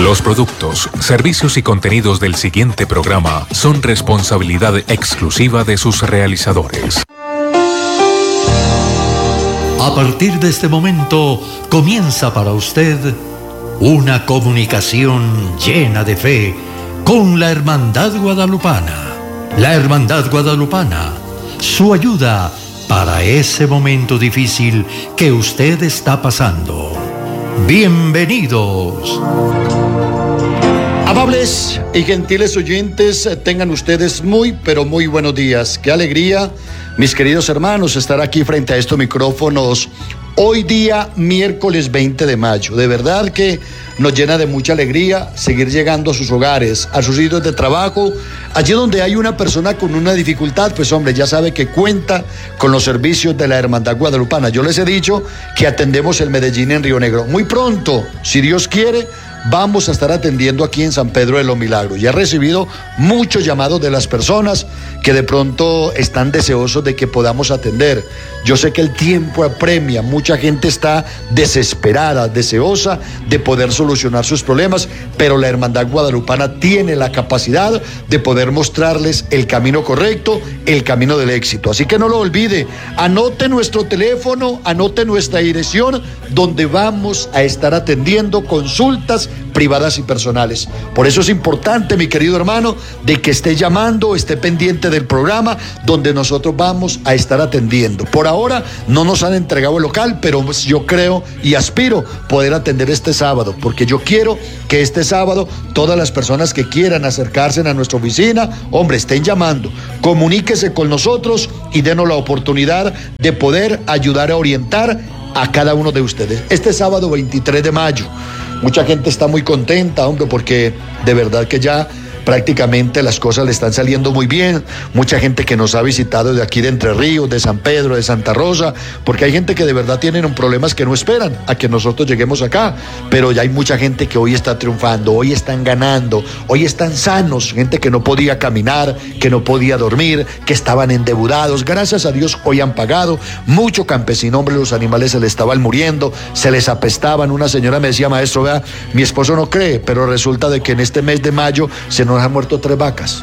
Los productos, servicios y contenidos del siguiente programa son responsabilidad exclusiva de sus realizadores. A partir de este momento comienza para usted una comunicación llena de fe con la Hermandad Guadalupana. La Hermandad Guadalupana, su ayuda para ese momento difícil que usted está pasando. Bienvenidos. Amables y gentiles oyentes, tengan ustedes muy, pero muy buenos días. Qué alegría, mis queridos hermanos, estar aquí frente a estos micrófonos hoy día, miércoles 20 de mayo. De verdad que nos llena de mucha alegría seguir llegando a sus hogares, a sus sitios de trabajo. Allí donde hay una persona con una dificultad, pues hombre, ya sabe que cuenta con los servicios de la Hermandad Guadalupana. Yo les he dicho que atendemos el Medellín en Río Negro. Muy pronto, si Dios quiere, vamos a estar atendiendo aquí en San Pedro de los Milagros. Ya he recibido muchos llamados de las personas que de pronto están deseosos de que podamos atender. Yo sé que el tiempo apremia, mucha gente está desesperada, deseosa de poder solucionar sus problemas, pero la Hermandad Guadalupana tiene la capacidad de poder mostrarles el camino correcto, el camino del éxito. Así que no lo olvide, anote nuestro teléfono, anote nuestra dirección, donde vamos a estar atendiendo consultas privadas y personales. Por eso es importante, mi querido hermano, de que esté llamando, esté pendiente del programa donde nosotros vamos a estar atendiendo. Por ahora no nos han entregado el local, pero yo creo y aspiro poder atender este sábado, porque yo quiero que este sábado todas las personas que quieran acercarse a nuestra oficina, hombre, estén llamando, comuníquese con nosotros y denos la oportunidad de poder ayudar a orientar a cada uno de ustedes. Este sábado 23 de mayo, mucha gente está muy contenta, hombre, porque de verdad que ya prácticamente las cosas le están saliendo muy bien. Mucha gente que nos ha visitado de aquí de Entre Ríos, de San Pedro, de Santa Rosa, porque hay gente que de verdad tienen problemas que no esperan a que nosotros lleguemos acá, pero ya hay mucha gente que hoy está triunfando, hoy están ganando, hoy están sanos, gente que no podía caminar, que no podía dormir, que estaban endeudados. Gracias a Dios hoy han pagado. Mucho campesino, hombre, los animales se les estaban muriendo, se les apestaban. Una señora me decía, maestro, vea, mi esposo no cree, pero resulta de que en este mes de mayo se nos han muerto 3 vacas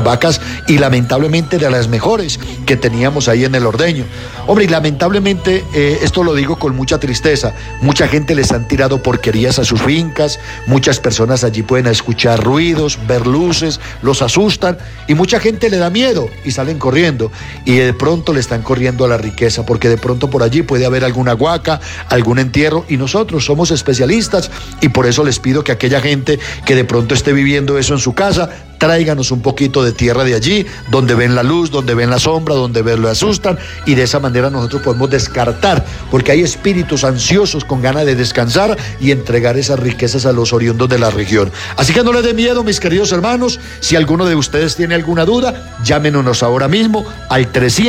y lamentablemente de las mejores que teníamos ahí en el ordeño. Hombre, y lamentablemente esto lo digo con mucha tristeza, mucha gente les han tirado porquerías a sus fincas, muchas personas allí pueden escuchar ruidos, ver luces, los asustan y mucha gente le da miedo y salen corriendo y de pronto le están corriendo a la riqueza, porque de pronto por allí puede haber alguna huaca, algún entierro, y nosotros somos especialistas y por eso les pido que aquella gente que de pronto esté viviendo eso en su casa, tráiganos un poquito de tierra de allí, donde ven la luz, donde ven la sombra, donde lo asustan, y de esa manera nosotros podemos descartar, porque hay espíritus ansiosos con ganas de descansar y entregar esas riquezas a los oriundos de la región. Así que no les dé miedo, mis queridos hermanos. Si alguno de ustedes tiene alguna duda, llámenos ahora mismo al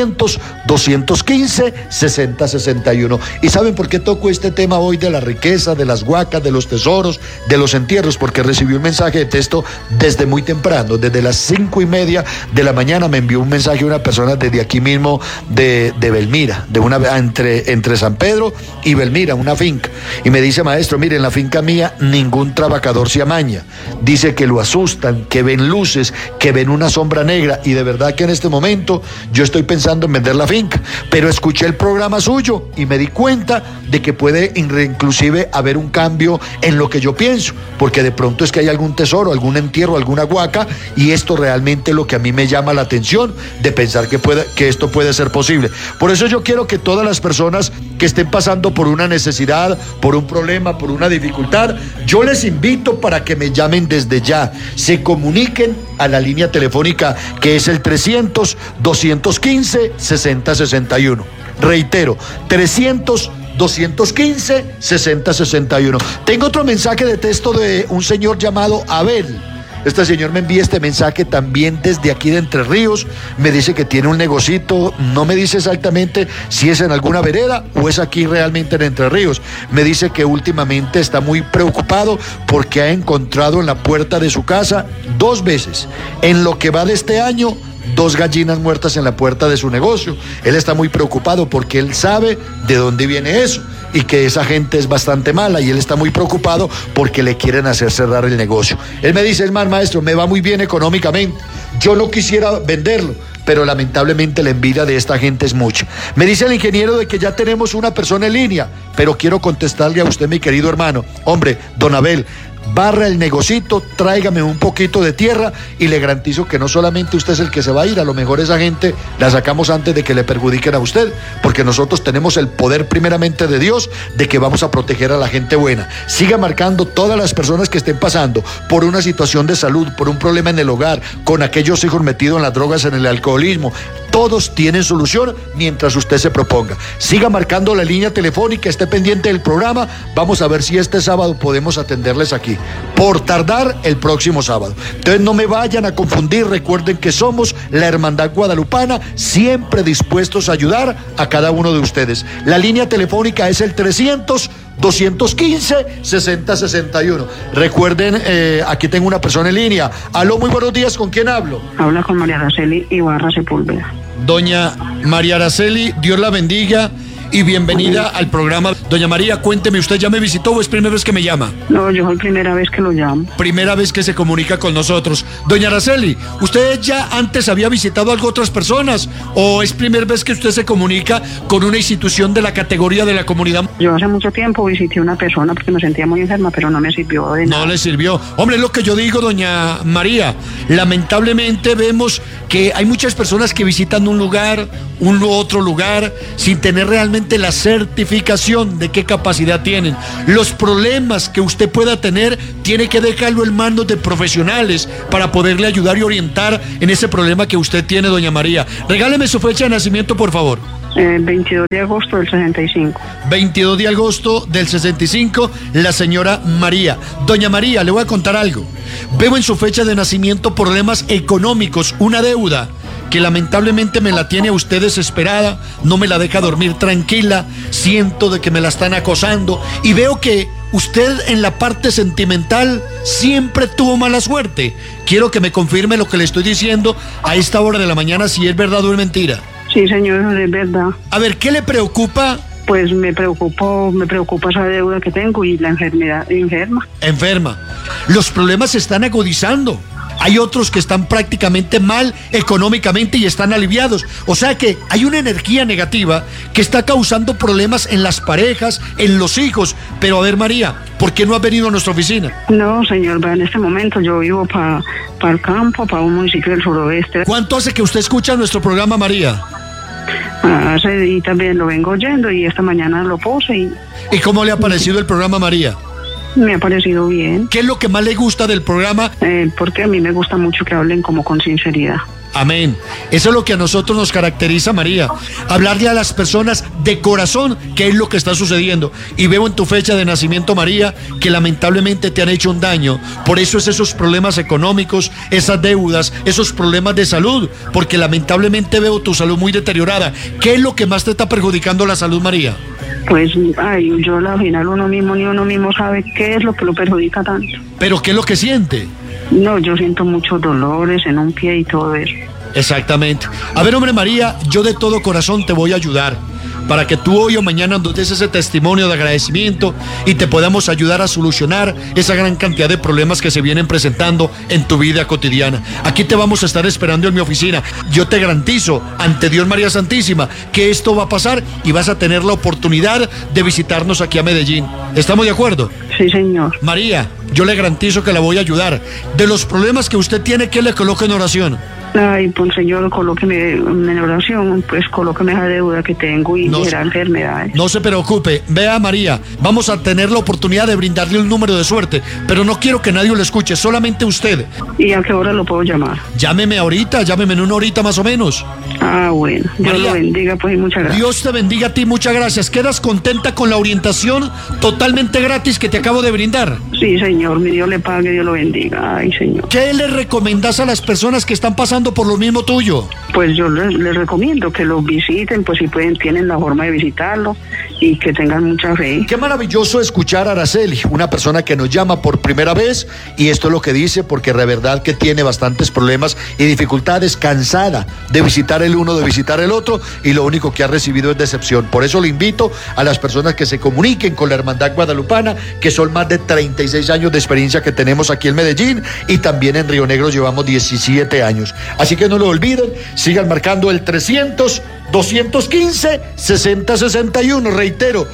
300-215-6061. ¿Y saben por qué toco este tema hoy de la riqueza, de las huacas, de los tesoros, de los entierros? Porque recibí un mensaje de texto desde muy temprano, desde las 5:30 de la mañana me envió un mensaje una persona desde aquí mismo de Belmira, entre San Pedro y Belmira, una finca, y me dice, maestro, mire, en la finca mía ningún trabajador se amaña, dice que lo asustan, que ven luces, que ven una sombra negra, y de verdad que en este momento yo estoy pensando en vender la finca, pero escuché el programa suyo y me di cuenta de que puede inclusive haber un cambio en lo que yo pienso, porque de pronto es que hay algún tesoro, algún entierro, alguna huaca, y esto realmente es lo que a mí me llama la atención de pensar que esto puede ser posible. Por eso yo quiero que todas las personas que estén pasando por una necesidad, por un problema, por una dificultad, yo les invito para que me llamen desde ya, se comuniquen a la línea telefónica que es el 300-215-6061. Reitero, 300-215-6061. Tengo otro mensaje de texto de un señor llamado Abel. Este señor me envía este mensaje también desde aquí de Entre Ríos, me dice que tiene un negocito, no me dice exactamente si es en alguna vereda o es aquí realmente en Entre Ríos. Me dice que últimamente está muy preocupado porque ha encontrado en la puerta de su casa 2 veces, en lo que va de este año, 2 gallinas muertas en la puerta de su negocio. Él está muy preocupado porque él sabe de dónde viene eso. y que esa gente es bastante mala y él está muy preocupado porque le quieren hacer cerrar el negocio. Él me dice, es más, maestro, me va muy bien económicamente, yo no quisiera venderlo, pero lamentablemente la envidia de esta gente es mucha. Me dice el ingeniero de que ya tenemos una persona en línea, pero quiero contestarle a usted, mi querido hermano. Hombre, don Abel, barra el negocito, tráigame un poquito de tierra y le garantizo que no solamente usted es el que se va a ir, a lo mejor esa gente la sacamos antes de que le perjudiquen a usted, porque nosotros tenemos el poder primeramente de Dios de que vamos a proteger a la gente buena. Siga marcando todas las personas que estén pasando por una situación de salud, por un problema en el hogar, con aquellos hijos metidos en las drogas, en el alcoholismo. Todos tienen solución mientras usted se proponga. Siga marcando la línea telefónica, esté pendiente del programa. Vamos a ver si este sábado podemos atenderles aquí. Por tardar, el próximo sábado. Entonces no me vayan a confundir. Recuerden que somos la Hermandad Guadalupana, siempre dispuestos a ayudar a cada uno de ustedes. La línea telefónica es el 300-215-6061. Recuerden, aquí tengo una persona en línea. Aló, muy buenos días, ¿con quién hablo? Habla con María Araceli Ibarra Sepúlveda. Doña María Araceli, Dios la bendiga y bienvenida al programa. Doña María, cuénteme, ¿usted ya me visitó o es primera vez que me llama? No, yo soy primera vez que lo llamo. Primera vez que se comunica con nosotros. Doña Araceli, ¿usted ya antes había visitado a otras personas o es primera vez que usted se comunica con una institución de la categoría de la comunidad? Yo hace mucho tiempo visité a una persona porque me sentía muy enferma, pero no me sirvió de nada. No le sirvió. Hombre, es lo que yo digo, doña María. Lamentablemente vemos que hay muchas personas que visitan un lugar, otro lugar, sin tener realmente la certificación de qué capacidad tienen. Los problemas que usted pueda tener, tiene que dejarlo en manos de profesionales para poderle ayudar y orientar en ese problema que usted tiene, doña María. Regáleme su fecha de nacimiento, por favor. 22 de agosto del 65. 22 de agosto del 65, la señora María. Doña María, le voy a contar algo. Veo en su fecha de nacimiento problemas económicos, una deuda que lamentablemente me la tiene a usted desesperada, no me la deja dormir tranquila, siento de que me la están acosando y veo que usted en la parte sentimental siempre tuvo mala suerte. Quiero que me confirme lo que le estoy diciendo a esta hora de la mañana, si es verdad o es mentira. Sí, señor, es verdad. A ver, ¿qué le preocupa? Pues me preocupa esa deuda que tengo y la enfermedad, enferma. Los problemas se están agudizando. Hay otros que están prácticamente mal económicamente y están aliviados. O sea que hay una energía negativa que está causando problemas en las parejas, en los hijos. Pero a ver, María, ¿por qué no ha venido a nuestra oficina? No, señor, en este momento yo vivo para el campo, para un municipio del suroeste. ¿Cuánto hace que usted escucha nuestro programa, María? Y también lo vengo oyendo y esta mañana lo puse. ¿Y cómo le ha parecido el programa, María? Me ha parecido bien. ¿Qué es lo que más le gusta del programa? Porque a mí me gusta mucho que hablen como con sinceridad. Amén. Eso es lo que a nosotros nos caracteriza, María. Hablarle a las personas de corazón qué es lo que está sucediendo. Y veo en tu fecha de nacimiento, María, que lamentablemente te han hecho un daño. Por eso es esos problemas económicos, esas deudas, esos problemas de salud. Porque lamentablemente veo tu salud muy deteriorada. ¿Qué es lo que más te está perjudicando la salud, María? Pues, yo al final ni uno mismo sabe qué es lo que lo perjudica tanto. ¿Pero qué es lo que siente? No, yo siento muchos dolores en un pie y todo eso. Exactamente. A ver, hombre, María, yo de todo corazón te voy a ayudar para que tú hoy o mañana nos des ese testimonio de agradecimiento y te podamos ayudar a solucionar esa gran cantidad de problemas que se vienen presentando en tu vida cotidiana. Aquí te vamos a estar esperando en mi oficina. Yo te garantizo, ante Dios María Santísima, que esto va a pasar y vas a tener la oportunidad de visitarnos aquí a Medellín. ¿Estamos de acuerdo? Sí, señor. María, yo le garantizo que la voy a ayudar. De los problemas que usted tiene, ¿qué le coloque en oración? Pues señor, colóqueme en oración, pues colóqueme esa deuda que tengo y las enfermedades. No se preocupe, vea, María, vamos a tener la oportunidad de brindarle un número de suerte, pero no quiero que nadie lo escuche, solamente usted. ¿Y a qué hora lo puedo llamar? Llámeme ahorita, llámeme en una horita más o menos. Bueno, Dios María, lo bendiga, pues, y muchas gracias. Dios te bendiga a ti, muchas gracias. ¿Quedas contenta con la orientación totalmente gratis que te acabo acabo de brindar. Sí, señor, mi Dios le pague, Dios lo bendiga. Ay, señor. ¿Qué le recomendás a las personas que están pasando por lo mismo tuyo? Pues yo les recomiendo que los visiten, pues si pueden, tienen la forma de visitarlo y que tengan mucha fe. Qué maravilloso escuchar a Araceli, una persona que nos llama por primera vez, y esto es lo que dice, porque de verdad que tiene bastantes problemas y dificultades, cansada de visitar el uno, de visitar el otro, y lo único que ha recibido es decepción. Por eso le invito a las personas que se comuniquen con la Hermandad Guadalupana, que son más de 36 años de experiencia que tenemos aquí en Medellín, y también en Río Negro llevamos 17 años. Así que no lo olviden, sigan marcando el 300-215-6061, reitero,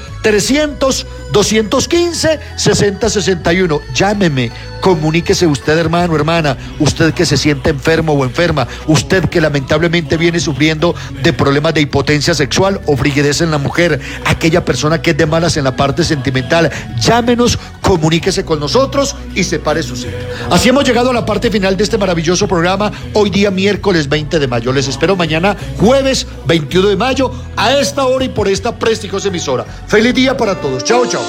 300-215-6061, llámeme, comuníquese usted, hermano, hermana, usted que se siente enfermo o enferma, usted que lamentablemente viene sufriendo de problemas de impotencia sexual o frigidez en la mujer, aquella persona que es de malas en la parte sentimental, llámenos, comuníquese con nosotros y separe su cita. Así hemos llegado a la parte final de este maravilloso programa, hoy día miércoles 20 de mayo. Les espero mañana jueves 21 de mayo a esta hora y por esta prestigiosa emisora. Feliz día para todos. Chao, chao.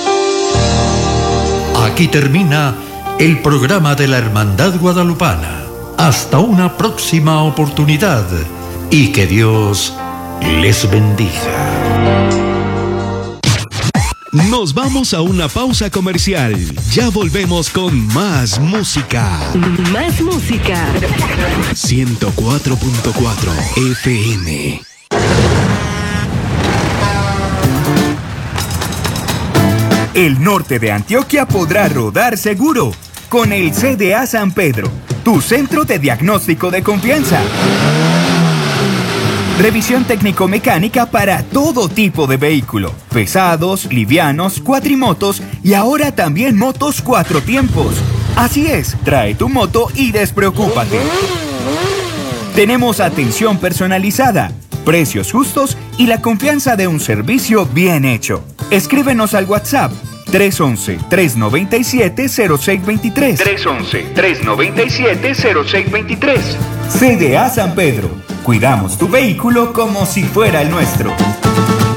Aquí termina el programa de la Hermandad Guadalupana. Hasta una próxima oportunidad y que Dios les bendiga. Nos vamos a una pausa comercial. Ya volvemos con más música. Más música. 104.4 FM. El norte de Antioquia podrá rodar seguro con el CDA San Pedro, tu centro de diagnóstico de confianza. Revisión técnico-mecánica para todo tipo de vehículo, pesados, livianos, cuatrimotos y ahora también motos 4 tiempos. Así es, trae tu moto y despreocúpate. Tenemos atención personalizada, precios justos y la confianza de un servicio bien hecho. Escríbenos al WhatsApp 311-397-0623. 311-397-0623. CDA San Pedro. Cuidamos tu vehículo como si fuera el nuestro.